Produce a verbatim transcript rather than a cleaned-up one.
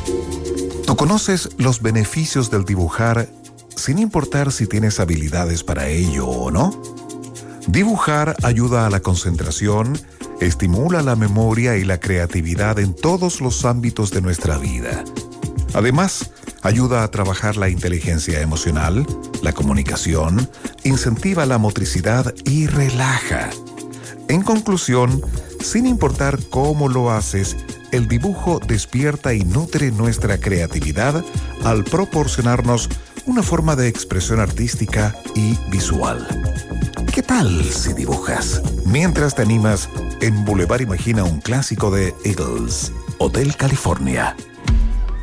¿Tú conoces los beneficios del dibujar sin importar si tienes habilidades para ello o no? Dibujar ayuda a la concentración, estimula la memoria y la creatividad en todos los ámbitos de nuestra vida. Además, ayuda a trabajar la inteligencia emocional, la comunicación, incentiva la motricidad y relaja. En conclusión, sin importar cómo lo haces, el dibujo despierta y nutre nuestra creatividad al proporcionarnos una forma de expresión artística y visual. ¿Qué tal si dibujas? Mientras te animas, en Boulevard Imagina un clásico de Eagles, Hotel California.